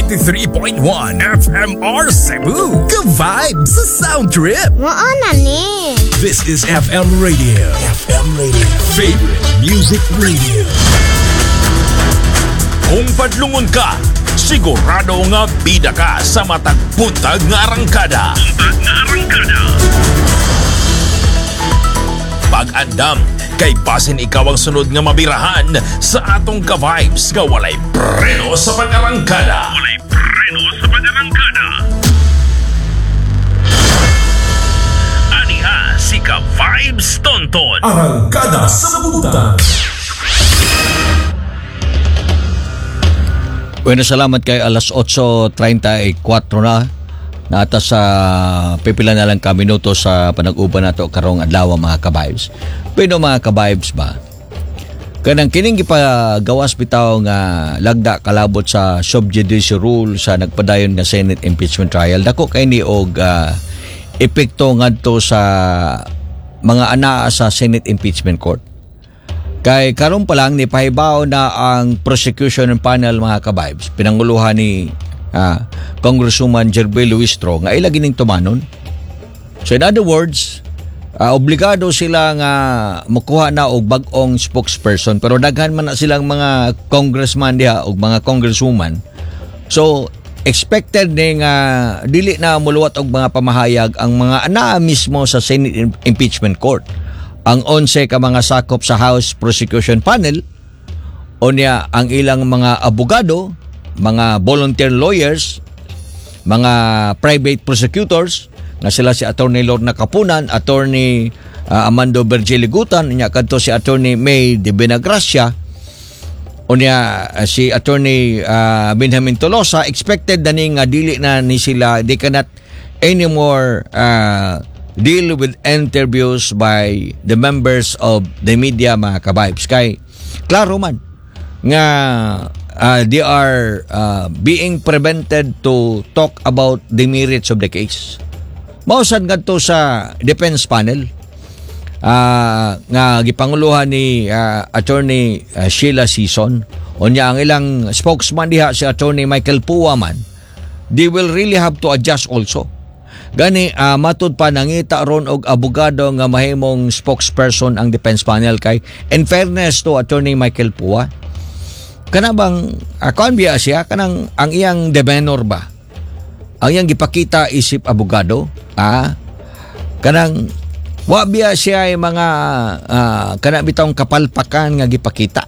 93.1 FMR Cebu. Ka-vibe sa sound trip. Maana ni. This is FM Radio. FM Radio. Favorite music radio. Kung padlungon ka, sigurado nga bida ka sa matag buntag nga arangkada. Pag-andam, kay basin ikaw ang sunod nga mabirahan sa atong ka-vibes nga walay preno sa pag-arangkada. Aniha si ka-vibes Tonton. Arangkada sa buntag. Bueno, salamat kay alas 8:34 na. Nata sa pipila na lang ka minuto sa panag-uban nato karong adlaw mga ka-vibes. Pero mga ka-vibes ba? Kanang kining gipagawas bitaw nga lagda kalabot sa subjudice rule sa nagpadayon nga Senate impeachment trial. Dako kay ni og epekto ngadto sa mga anaa sa Senate impeachment court. Kay karon pa lang ni pahibaw na ang prosecution panel mga ka-vibes. Pinanguluhan ni Congresswoman Jerby Luistro nga ilagi ning tumanon. So in other words, obligado sila nga makuha na og bag-ong spokesperson pero daghan man na silang mga congressman diha og mga congresswoman. So expected ni nga dili na muluwat og mga pamahayag ang mga anaa mismo sa Senate impeachment court. Ang 11 ka mga sakop sa House Prosecution Panel unya ang ilang mga abogado, mga volunteer lawyers, mga private prosecutors nga sila si Attorney Lorna Kapunan, Attorney Amando Bergeligutan, unya kadto si Attorney May de Benagracia, unya si Attorney Benjamin Tolosa. Expected na ni nga dili na ni sila, they cannot anymore deal with interviews by the members of the media mga ka-vibes. Kay klaro man nga they are being prevented to talk about the merits of the case. Mausan ngadto sa defense panel nga gipanguluhan ni Attorney Sheila Sison. Unya ang ilang spokesman diha si Attorney Michael Puwaman. They will really have to adjust also. Gani matud pa nangita ron og abogado nga mahimong spokesperson ang defense panel. Kay in fairness to Attorney Michael Puwa, kana bang kuan biya siya kanang ang iyang demeanor ba, ang iyang gipakita isip abogado, kanang wa biya siya ay mga kana bitong kapalpakan nga gipakita.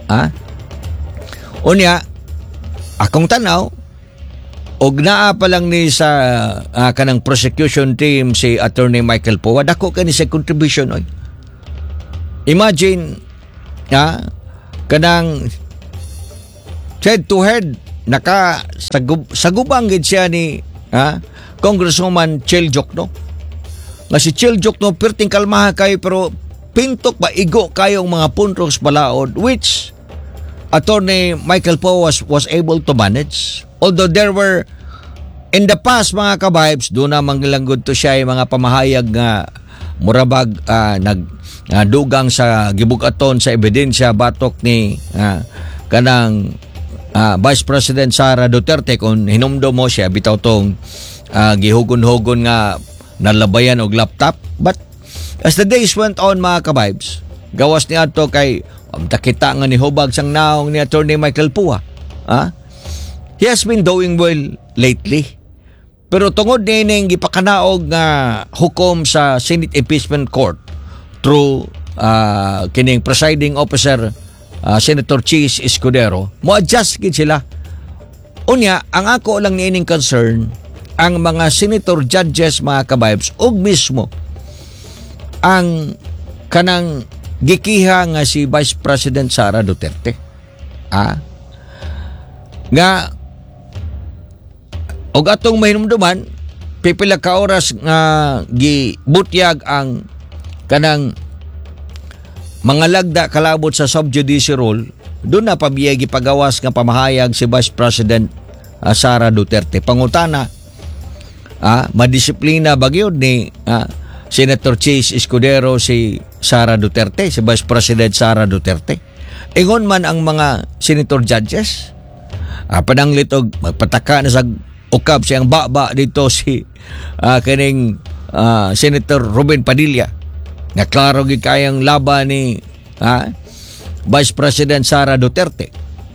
Unya akong tanaw og naa pa lang ni sa kanang prosecution team si Attorney Michael Puwa, dako kani sa contribution oy. Imagine kanang head to head naka sagubang gid siya ni Congresswoman Chel Jokno. Nga si Chel Jokno perting kalmaha kayo pero pintok ba igo kayong mga puntos balaod which Attorney Michael Poe was able to manage. Although there were in the past mga ka-vibes doon na mangilanggod to siya yung mga pamahayag nga murabag dugang sa gibugaton sa ebidensya batok ni kanang Vice President Sara Duterte kung hinumdo mo siya bitaw tong gihugon-hugon nga nalabayan og laptop. But as the days went on mga ka-vibes, gawas ni ato kay takita nga ni hubag sang naong ni Attorney Michael Puwa. He has been doing well lately. Pero tungod nining gipakanaog nga hukom sa Senate Impeachment Court through kining presiding officer Senator Chis Escudero, mo-adjust gid sila. Unya, ang ako lang niining concern, ang mga senator judges mga ka-vibes, og mismo ang kanang gikiha nga si Vice President Sara Duterte. Nga og atong mahinumduman, pipila ka oras nga gibutyag ang kanang mga lagda kalabot sa subjudice rule, doon na pabiyagi pagawas nga pamahayag si Vice President Sara Duterte. Pangutana, madisiplina bagyod ni Senator Chis Escudero si Sara Duterte, si Vice President Sara Duterte. Ingon man ang mga senator judges Pananglit og magpataka na sa ukab siyang baba dito si kining Senator Ruben Padilla nga klaro gid kayang laban ni Vice President Sara Duterte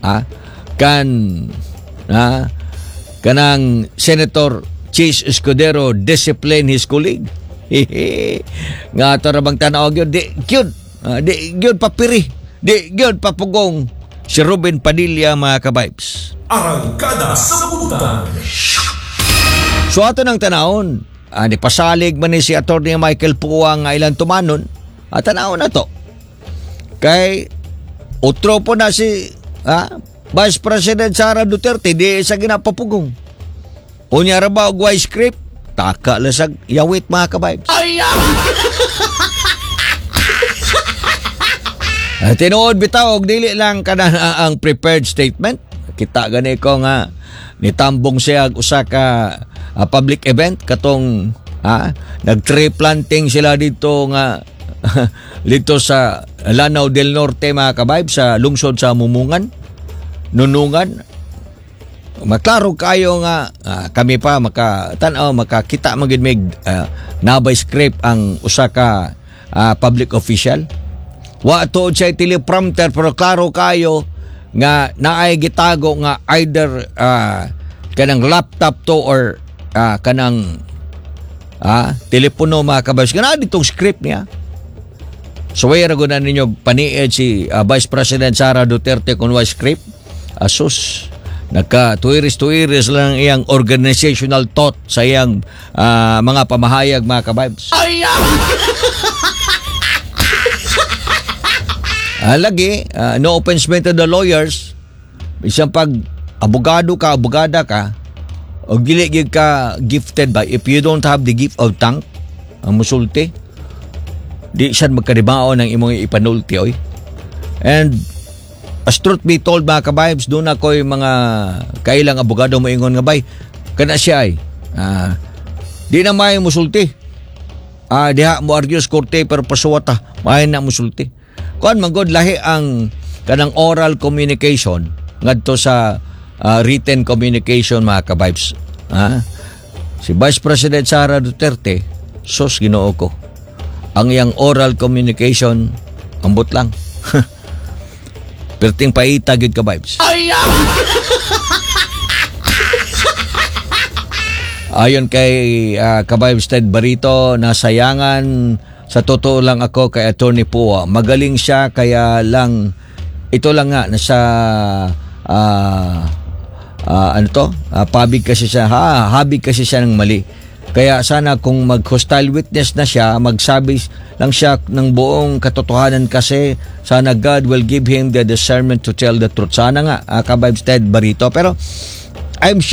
kanang Senator Chis Escudero discipline his colleague. Nga ito rabang tanaw gyud di gyud papiri, di gyud papugong si Ruben Padilla, mga ka-vibes. Arangkada sa Buntan. So ato nang tanawon, ni pasalig man ni si Atty. Michael Puang nga ilang tumanon, at tanawon na to. Kay utro po na si Vice President Sara Duterte, di sa ginapapugong. Unya ra ba og wise script? Taka lasag yawit, mga ka-vibes. Tinuod bitaw og dili lang kana ang prepared statement. Kita gani ko nga nitambong siya usa ka public event katong nag-tree planting sila dito nga dito sa Lanao del Norte, mga kabayb, sa lungsod sa Nunungan. Maklaro kayo nga kami pa makakita magid mig nabay script ang usa ka public official. Wa to siya teleprompter, pero klaro kayo nga naay gitago nga either kanang laptop to or kanang telepono, mga kabas. Kana ditong script niya. So wala na ninyo paniid si Vice President Sara Duterte kung wa script. Asus, nagka-tuiris lang iyang organizational thought sa iyang mga pamahayag, mga kabibes. Lagi, no offense meant to the lawyers, isang pag abogada ka, o dili ka gifted by, if you don't have the gift of tongue, ang musulti, di siya magkaribao ng imong ipanulti, oy. And as truth be told, mga kabibes, doon ako'y mga kailang abogado moingon nga bay, kana siya ay di na may musulti, diha mo argues korte pero pasuwata may na musulti. Kuan manggod lahi ang kanang oral communication ngadto sa written communication, mga kabibes. Si Vice President Sara Duterte, sus Ginoo ko, ang iyang oral communication ambot lang. Perting paita gid, kabibes. Ayon kay kabibes Ted Barito, nasayangan sa totoo lang ako kay Atty. Pua. Magaling siya, kaya lang ito lang nga nasa habig kasi siya ng mali. Kaya sana kung mag-hostile witness na siya, magsabi lang siya ng buong katotohanan, kasi sana God will give him the discernment to tell the truth. Sana nga, kabibes Ted Barito. Pero I'm sure